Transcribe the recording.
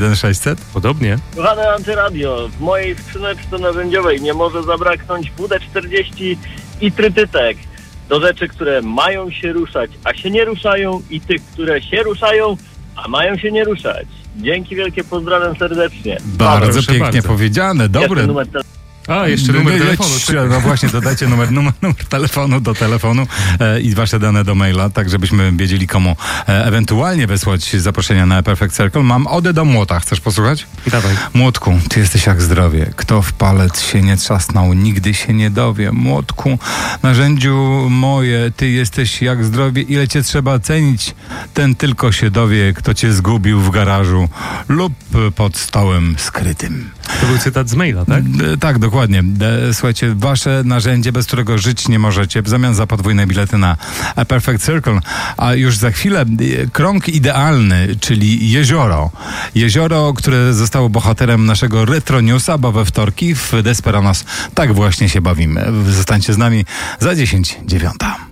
600? Podobnie. Kochane Antyradio, w mojej skrzyneczce narzędziowej nie może zabraknąć WD-40 i trytytek. Do rzeczy, które mają się ruszać, a się nie ruszają, i tych, które się ruszają, a mają się nie ruszać. Dzięki wielkie, pozdrawiam serdecznie. Bardzo Proszę pięknie bardzo. powiedziane, dobre. Jeszcze numer A, jeszcze numer telefonu. No właśnie, dodajcie numer telefonu do telefonu i wasze dane do maila, tak żebyśmy wiedzieli, komu ewentualnie wysłać zaproszenia na Perfect Circle. Mam odę do młota. Chcesz posłuchać? Dawaj. Młotku, ty jesteś jak zdrowie. Kto w palec się nie trzasnął, nigdy się nie dowie. Młotku, narzędziu moje, ty jesteś jak zdrowie. Ile cię trzeba cenić, ten tylko się dowie, kto cię zgubił w garażu lub pod stołem skrytym. To był cytat z maila, tak? Tak, dokładnie. Słuchajcie, wasze narzędzie, bez którego żyć nie możecie, w zamian za podwójne bilety na A Perfect Circle. A już za chwilę krąg idealny, czyli jezioro. Jezioro, które zostało bohaterem naszego Retro Newsa, bo we wtorki w Desperanos tak właśnie się bawimy. Zostańcie z nami za 10:09.